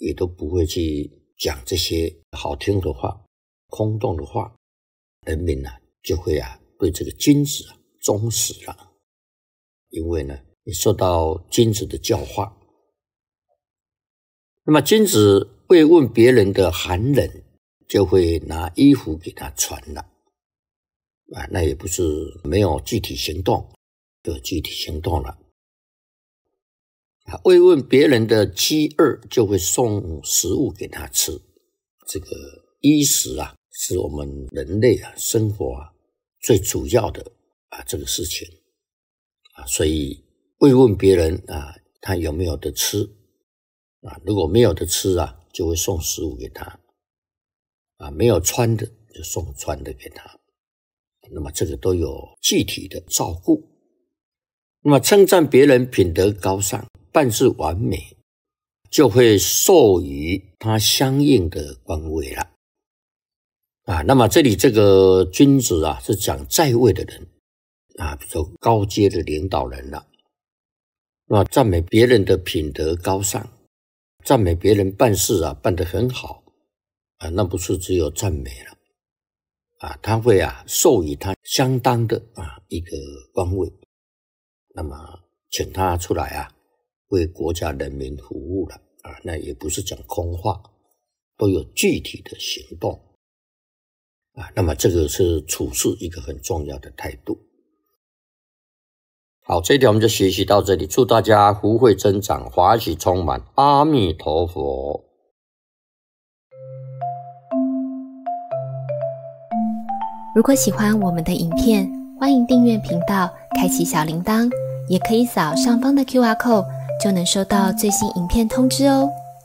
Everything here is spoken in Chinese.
也都不会去讲这些好听的话、空洞的话，人民就会对这个君子忠实了。因为呢，你受到君子的教化。那么君子慰问别人的寒冷，就会拿衣服给他穿了。那也不是没有具体行动，有具体行动了。慰问别人的饥饿，就会送食物给他吃。这个衣食是我们人类生活最主要的这个事情。所以慰问别人他有没有得吃如果没有得吃就会送食物给他没有穿的就送穿的给他。那么这个都有具体的照顾。那么称赞别人品德高尚、办事完美，就会授予他相应的官位了。那么这里这个君子是讲在位的人比较高阶的领导人了。那么赞美别人的品德高尚，赞美别人办事办得很好那不是只有赞美了他会授予他相当的一个官位。那么请他出来为国家人民服务了那也不是讲空话，都有具体的行动那么这个是处事一个很重要的态度。好，这一条我们就学习到这里，祝大家福慧增长，法喜充满，阿弥陀佛。 如果喜欢我们的影片，欢迎订阅频道，开启小铃铛，也可以扫上方的 QR code， 就能收到最新影片通知哦。